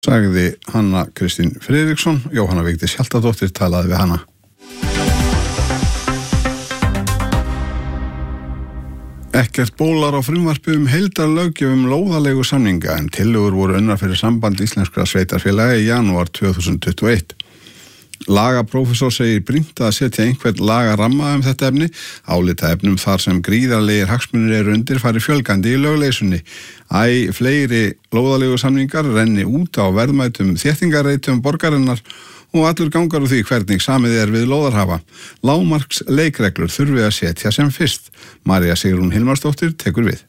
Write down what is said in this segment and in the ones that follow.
Sagði Hanna Kristín Friðriksson. Jóhanna Vigdís Hjaltadóttir talaði við hana. Ekkert bólar á frumvarpi heildarlöggjöf lóðalegu samninga en tillögur voru unnar fyrir Samband íslenskra sveitarfélaga í janúar 2021. Lagaprófessor segir brýnt að setja einhvern lagaramma þetta efni, álitaefnum þar sem gríðarlegir hagsmunir eru undir fari fjölgandi í lögleysunni. Æ fleiri lóðalegu samningar renni út á verðmætum þéttingarreitum borgarinnar og allur gangar á því hvernig samið við lóðarhafa. Lágmarks leikreglur þurfi að setja sem fyrst. María Sigrún Hilmarsdóttir tekur við.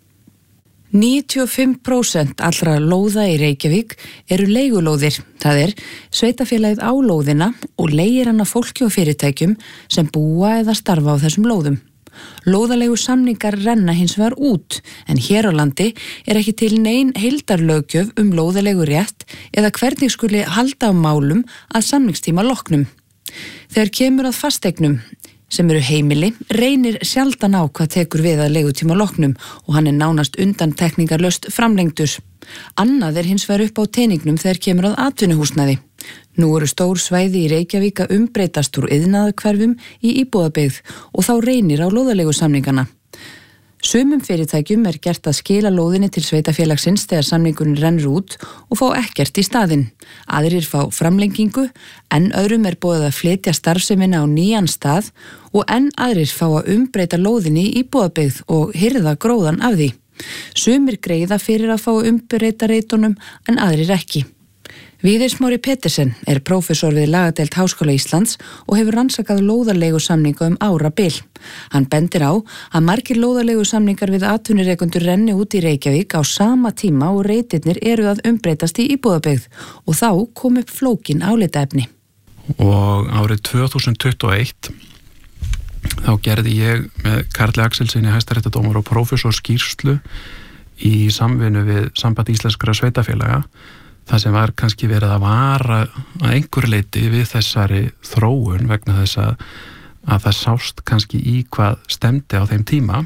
95% allra lóða í Reykjavík eru leigulóðir, það sveitarfélagið á lóðina og leigir hana fólki og fyrirtækjum sem búa eða starfa á þessum lóðum. Lóðalegu samningar renna hins vegar út, en hér á landi ekki til nein heildarlöggjöf lóðalegu rétt eða hvernig skuli halda á málum að samningstíma loknum. Þegar kemur að fasteignum, sem eru heimili, reynir sjaldan á hvað tekur við að leigutíma loknum og hann nánast undantekningarlaust framlengdur. Annað hins vegar upp á teningnum þegar kemur að atvinnuhúsnæði. Nú eru stór svæði í Reykjavík að umbreytast úr iðnaðarhverfum í íbúðabyggð og þá reynir á lóðalegu samningana. Sumum fyrirtækjum gert að skila lóðinni til sveitarfélagsins þegar samningurinn rennur út og fá ekkert í staðinn. Aðrir fá framlengingu, en öðrum boðið að flytja starfsemina á nýjan stað og enn aðrir fá að umbreyta lóðinni í íbúðabyggð og hirða gróðan af því. Sumir greiða fyrir að fá að umbreyta reitunum en aðrir ekki. Víðir Smári Petersen prófessor við lagadeild Háskóla Íslands og hefur rannsakað lóðalegu samninga árabil. Hann bendir á að margir lóðalegu samningar við atvinnurekendur renni út í Reykjavík á sama tíma og reitirnir eru að umbreytast í íbúðabyggð og þá kom upp flókin álitaefni. Og árið 2021 þá gerði ég með Karli Axelsinni hæstaréttardómara og prófessor skýrslu í samvinnu við Samband íslenskra sveitarfélaga. Það sem var kannski verið að vara að einhverju leyti við þessari þróun vegna þess að það sást kannski í hvað stemdi á þeim tíma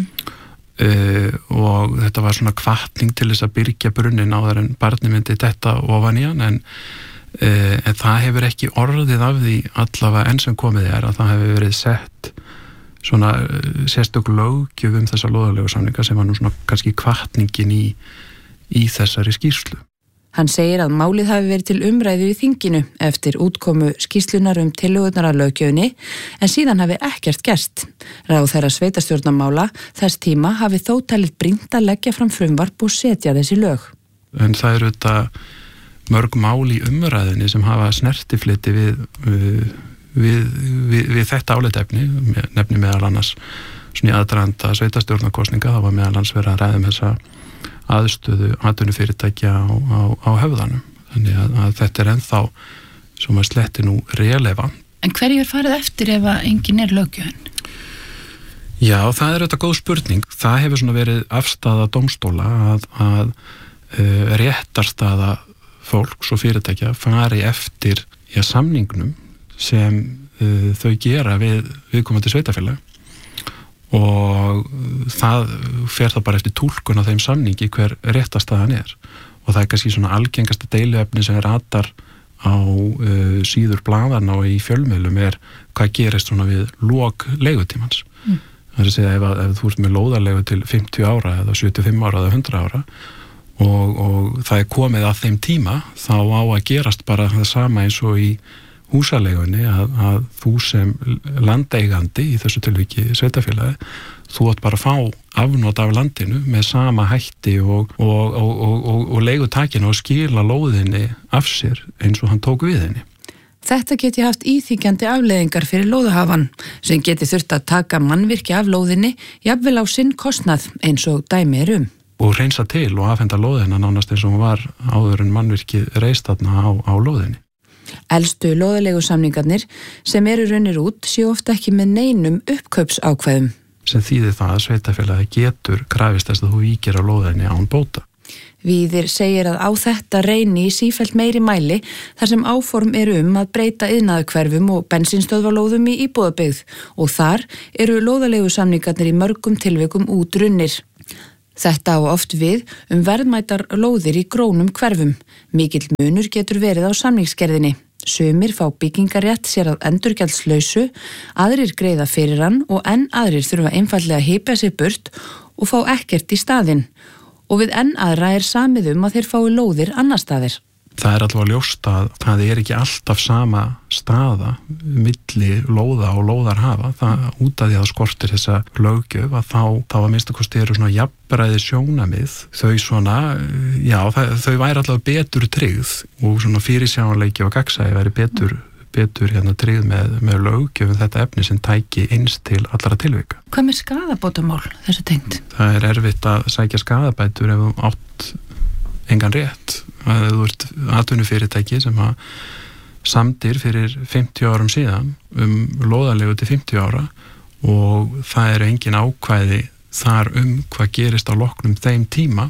og þetta var svona hvatning til þess að byrgja brunnin áður en barnið myndi detta ofan í hann en það hefur ekki orðið af því allavega enn sem komið að það hefur verið sett svona sérstök löggjöf þessa lóðalegu samninga sem var nú svona kannski hvatningin í þessari skýrslu. Hann segir að málið hafi verið til umræðu í þinginu eftir útkomu skýrslunar tillögurnar að löggjöfinni en síðan hafi ekkert gerst. Ráðherra sveitarstjórnarmála þess tíma hafi þó talið brýnt að leggja fram frumvarp og setja þessi lög. En það eru þetta mörg mál í umræðinni sem hafa snertifliti við þetta álitaefni, nefni meðal annars svona í aðdraganda sveitarstjórnarkosninga, það var meðal annars verið að ræða þessa aðstöðu atvinnufyrirtækja á höfðanum. Þannig að þetta ennþá sem að sletti nú relevant. En hverju farið eftir ef að engin löggjöfin? Já, það þetta góð spurning. Það hefur svona verið afstaða dómstóla að réttarstaða fólks og fyrirtækja fari eftir samningnum sem þau gera við viðkomandi sveitarfélag. Og það fer það bara eftir túlkun á þeim samningi hver réttarstaðan og það kannski svona algengasta deiluefni sem ratar á síður blaðarna og í fjölmiðlum hvað gerist svona við lok leigutímans. Það að segja ef þú ert með lóðarleigu til 50 ára eða 75 ára eða 100 ára og það komið að þeim tíma þá á að gerast bara það sama eins og í húsaleigunni að þú sem landeigandi í þessu tilviki sveitarfélagi, þú átt bara að fá afnot af landinu með sama hætti og leigutakinu og skila lóðinni af sér eins og hann tók við henni. Þetta geti haft íþykjandi afleiðingar fyrir lóðahafan sem geti þurft að taka mannvirki af lóðinni jafnvel á sinn kostnað eins og dæmi Og hreinsa til og afhenda lóðina nánast eins og hún var áður en mannvirkið reist þarna á lóðinni. Elstu lóðalegu samningarnir sem runnir út séu ofta ekki með neinum uppkaupsákvæðum. Sem þýðir það að sveitarfélagi getur krafist þess að þú víkir á lóðinni án bóta. Víðir segir að á þetta reyni í sífellt meiri mæli þar sem áform að breyta iðnaðarhverfum og bensínstöðvalóðum í íbúðabyggð og þar lóðalegu samningarnir í mörgum tilvikum útrunnir. Þetta á oft við verðmætar lóðir í grónum hverfum. Mikill munur getur verið á samningsgerðinni. Sumir fá byggingarétt sér að endurgjaldslausu, aðrir greiða fyrir hann og enn aðrir þurfa einfaldlega að hypja sig burt og fá ekkert í staðinn. Og við enn aðra samið að þeir fái lóðir annar staðir. Það allavega ljóst að það ekki alltaf sama staða milli lóða og lóðarhafa. Það út af því að skortir þessa löggjöf að þá að minnstakosti eru svona jafnræði sjónamið. Þau væri allavega betur tryggð og svona fyrirsjáanleiki og gagnsæi væri betur tryggð með löggjöf þetta efni sem tæki eins til allra tilvika. Hvað með skaðabótamál þessu tengt? Það erfitt að sækja skaðabætur ef átt engan rétt. Þú ert atvinnufyrirtæki sem samdir fyrir 50 árum síðan lóðarleigu til 50 ára og það eru engin ákvæði þar hvað gerist á loknum þeim tíma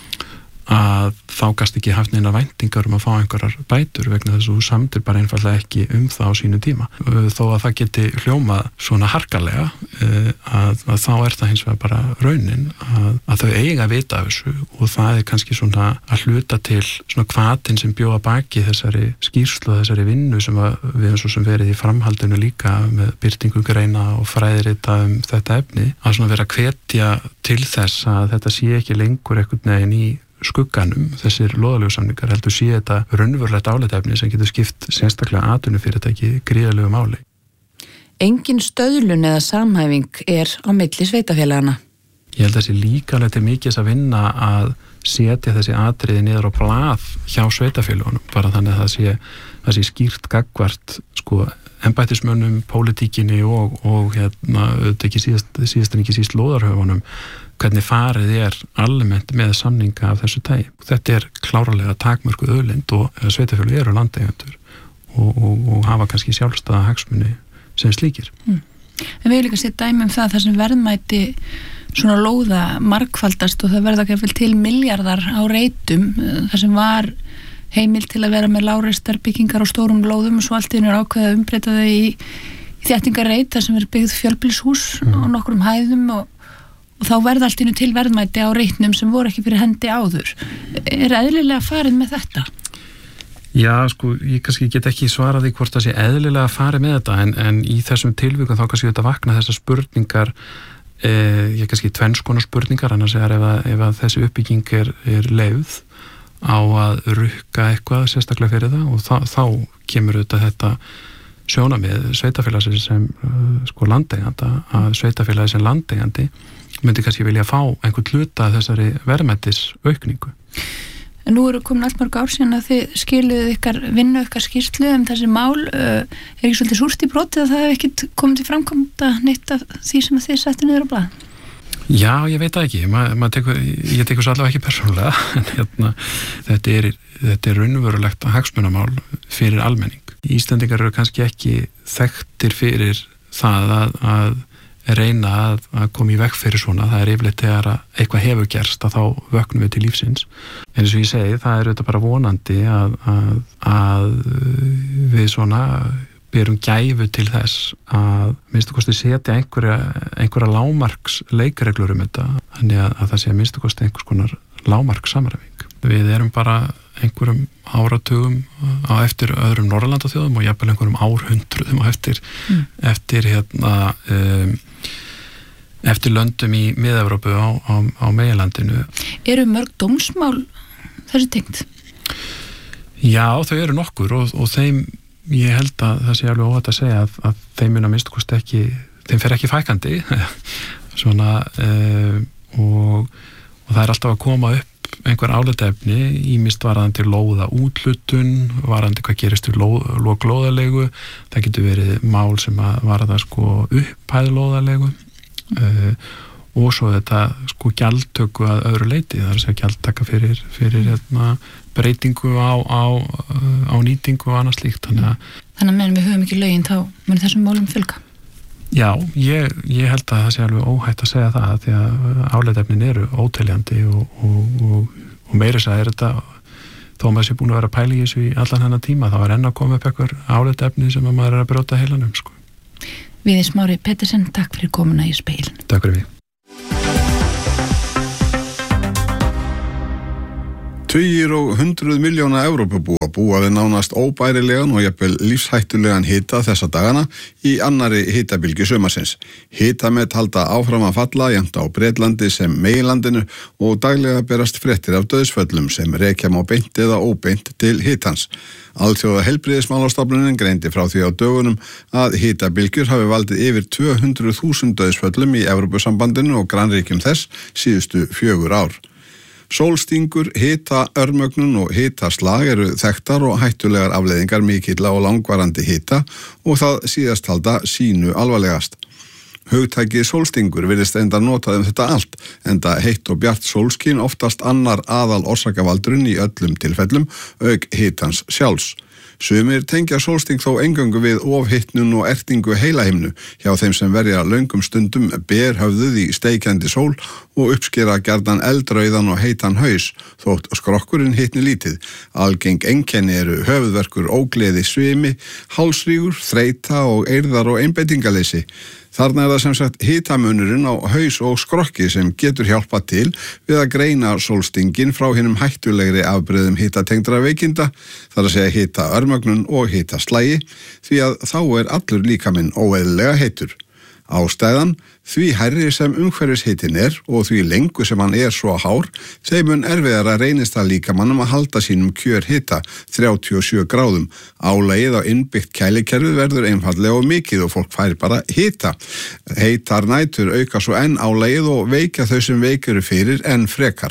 að þá gast ekki haft neina væntingar að fá einhverjar bætur vegna þess að þú samdir bara einfallega ekki það á sínu tíma. Þó að það geti hljómað svona harkalega að þá það hins vegar bara raunin að þau eiga að vita af þessu og það kannski svona að hluta til svona hvatinn sem bjóða baki þessari skýrslu og þessari vinnu sem við erum svo sem verið í framhaldinu líka með birtingu greina og fræðirita þetta efni að svona vera að hvetja til þess að þetta sé ekki lengur einhvern veginn í skugganum þessir lóðalegu samningar heldur sé þetta raunverulegt álitaefni sem getur skipt sérstaklega atvinnufyrirtæki gríðarlegu máli. Engin stöðlun eða samhæfing á milli sveitafélagana. Ég held að þessi líka til mikið að vinna að setja þessi atriði niður á blað hjá sveitafélagunum bara þannig að það sé skýrt gagnvart embættismönnum, pólitíkinni og ekki síðast en ekki síst lóðarhöfunum hvernig farið almennt með samninga af þessu tagi. Þetta klárlega takmörkuð auðlind og sveitafélög eru landeigendur og hafa kannski sjálfstæða hagsmuni sem slíkir. En við líka séð dæmi það sem verðmæti svona lóða margfaldast og það verða ekki til milljarðar á reitum þar sem var heimil til að vera með lágreistar byggingar á stórum lóðum og svo allt í einu ákveðið að umbreyta þau í þéttingarreit þar sem byggð fjölbýlishús á nokkrum hæðum og þá verða allt í einu til verðmæti á reitnum sem voru ekki fyrir hendi áður. Eðlilega farið með þetta? Já, ég kannski get ekki svarað því hvort það sé eðlilega farið með þetta en í þessum tilvikum þá kannski þetta vakna þessar spurningar kannski tvenns konar spurningar annars ef að þessi uppbygging leyfð á að rukka eitthvað sérstaklega fyrir það og þá kemur þetta sjónamið sveitafélagsins sem landeiganda að sveitafélagi sem landeigandi myndi kannski vilja fá einhvern hluta þessari verðmætisaukningu. En nú eru komin allt mörg ár síðan að þið skiluðu vinnu ykkar skýrslu þessi mál. Ekki svolítið súrt í broti að það hef ekkert komið til framkvæmda neitt af því sem þið settu niður á blað? Já, ég veit það ekki. Ég tekur svo allavega ekki persónulega. En þetta raunverulegt hagsmunamál fyrir almenning. Íslendingar eru kannski ekki þekktir fyrir það að reyna að koma í veg fyrir svona. Það yfirleitt þegar eitthvað hefur gerst að þá vöknum við til lífsins. En eins og ég segi, það þetta bara vonandi að við svona berum gæfu til þess að minnstakosti setja einhverja lágmarks leikreglur þetta. Þannig að það sé minnstakosti einhvers konar lágmarks samræfing. Við erum bara einhverjum áratugum á eftir öðrum Norðurlandaþjóðum og jafnvel einhverjum árhundruðum á eftir löndum í Mið-Evrópu á meginlandinu. Eru mörg dómsmál þessu tengt? Já, þau eru nokkur og þeim ég held að það sé alveg óhætt að segja að þeim mun að minnstakosti ekki, þeim fer ekki fækandi svona og það alltaf að koma upp einhver álitaefni ýmist varðandi lóða úthlutun, varðandi hvað gerist við lok lóðarleigu, það getur verið mál sem að varða upphæð lóðarleigu og svo þetta gjaldtöku að öðru leiti, það að segja gjaldtaka fyrir breytingu á nýtingu og annað slíkt. Þannig að meðan við höfum ekki lögin þá mun þessum málum fjölga? Já, ég held að það sé alveg óhætt að segja það því að álitaefnin eru óteljandi og meira þess að þetta þó maður sé búin að vera að pæla í þessu í allan hennar tíma þá enn að koma upp einhver álitaefni sem maður að brjóta heilanum. Viðir Smári Pettersen, takk fyrir komuna í Speilin. Takk fyrir mig. Tugir og 100 milljóna Evrópubúa búa við nánast óbærilegan og jafnvel lífshættulegan hita þessa dagana í annarri hitabylgju sumarsins. Hitamet halda áfram að falla jafnt á Bretlandi sem meginlandinu og daglega berast fréttir af dauðsföllum sem rekja má beint eða óbeint til hitans. Alþjóða heilbrigðismálastofnunin greindi frá því á dögunum að hitabylgjur hafi valdið yfir 200.000 dauðsföllum í Evrópusambandinu og grannríkjum þess síðustu 4 ár. Sólstingur, hita, örmögnun og hitaslag eru þekktar og hættulegar afleiðingar mikilla og langvarandi hita og það síðasttalda sínu alvarlegast. Hugtækið sólstingur virðist enda notað þetta allt, enda heitt og bjart sólskin oftast annar aðal orsakavaldurinn í öllum tilfellum, auk hitans sjálfs. Sumir tengja sólsting þó eingöngu við ofhitnun og ertingu heilahimnu hjá þeim sem verja löngum stundum berhöfðuð í steikjandi sól og uppskera gjarnan eldrauðan og heitan haus, þótt skrokkurinn hitni lítið. Algeng einkenni eru höfuðverkur, ógleði, svimi, hálsrígur, þreyta og eyrðar og einbeitingaleysi. Þarna það sem sagt hitamunurinn á haus og skrokki sem getur hjálpað til við að greina sólstingin frá hinum hættulegri afbrigðum hitatengdra veikinda, þar að segja hita örmögnun og hitaslægi, því að þá allur líkaminn óeðlilega heitur. Ástæðan, því hærri sem umhverfishitin og því lengur sem hann svo hár, þeim mun erfiðara reynist það líkamannum að halda sínum kjörhita 37 gráðum. Álagið á innbyggt kælikerfið verður einfaldlega og mikið og fólk fær bara hita. Heitar nætur auka svo enn álagið og veikja þau sem veik eru fyrir enn frekar.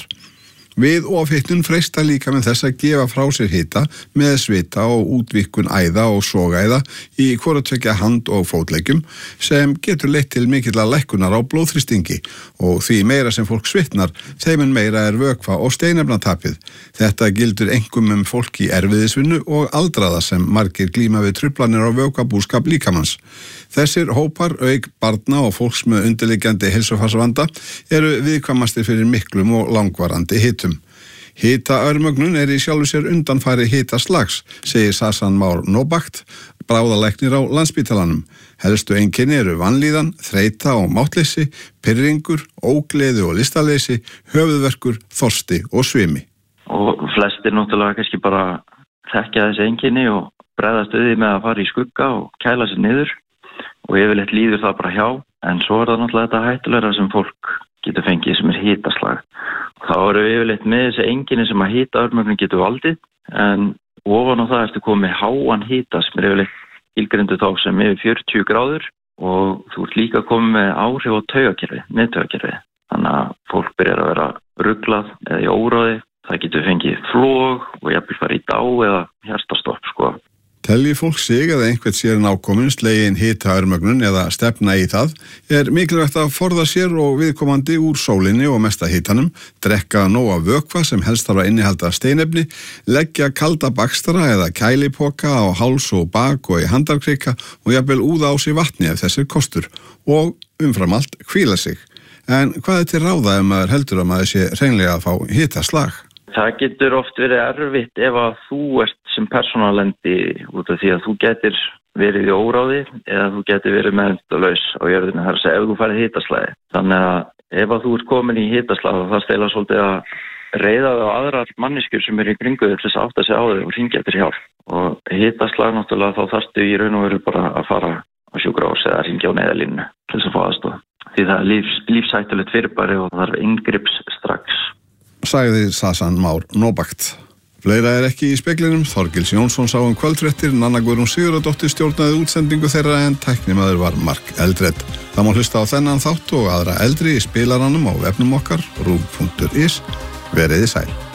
Við ofhitnun freista líkaminn þess að gefa frá sér hita með svita og útvíkkun æða og sogaæða í hvorutveggja hand- og fótleggjum sem getur leitt til mikilla lækkunar á blóðþrýstingi og því meira sem fólk svitnar, þeim meira vökva og steinefnatapið. Þetta gildur einkum fólk í erfiðisvinnu og aldraða sem margir glíma við truflanir á vökvabúskap líkamanns. Þessir hópar, auk barna og fólks með undirliggjandi heilsufarsvanda, eru viðkvæmastir fyrir miklum og langvarandi hitum. Hitaörmögnun í sjálfu sér undanfæri hitaslags, segir Sasan Már Nóbakt, bráðalæknir á Landspítalanum. Helstu einkenni eru vanlíðan, þreyta og máttleysi, pirringur, ógleði og listaleysi, höfuðverkur, þorsti og svimi. Og flestir náttúrulega kannski bara þekkja þessi einkenni og bregðast við því með að fara í skugga og kæla sig niður. Og yfirleitt líður það bara hjá, en svo það náttúrulega þetta hættulegra sem fólk getur fengið sem hitaslag. Þá eru yfirleitt með þessi einkenni sem að hitaörmögnun getur valdið, en ofan á það ertu komið háan hita sem yfirleitt skilgreindur þá sem yfir 40 gráður og þú ert líka komið með áhrif á taugakerfi, miðtaugakerfi. Þannig að fólk byrjar að vera ruglað eða í óráði, það getur fengið flog og jafnvel farið í dá eða hjartastopp sko. Telji fólk sig að einhvern sér nákominn slegin hitaörmögnun eða stefna í það, mikilvægt að forða sér og viðkomandi úr sólinni og mesta hitanum, drekka nóg af vökva sem helst þarf að innihalda steinefni, leggja kalda bakstara eða kælipoka á háls og bak og í handarkrika og jafnvel úða á sig vatni ef þessir kostur og umfram allt hvíla sig. En hvað til ráða ef maður heldur að maður sé hreinlega að fá hitaslag? Það getur oft verið erfitt ef að þú ert sem persónalendi út af því að þú getur verið í óráði eða þú getur verið meðvitalaus á jörðinu, það að segja ef þú farið hitaslagi. Þannig að ef að þú ert komin í hitaslag þá það stela svolítið að reiða það á aðrar manneskjur sem eru í kringu þess að átta sig á þau og hringja eftir hjálp. Og hitaslag náttúrulega þá þarftu í raun og veru bara að fara á sjúkrahús eða hringja á neyðarlínu til þess að fá aðstoð. Því það er lífshættulegt fyrirbæri og það þarf inngrips strax. Sagði Sasan Már Nóbakt. Fleira ekki í speglinum. Þorgils Jónsson sá kvöldfréttir, Nanna Guðrún Sigurðardóttir stjórnaði útsendingu þeirra en tæknimaður var Mark Eldred. Það má hlusta á þennan þátt og aðra eldri í spilaranum á vefnum okkar, rúv.is. Veriði sæl.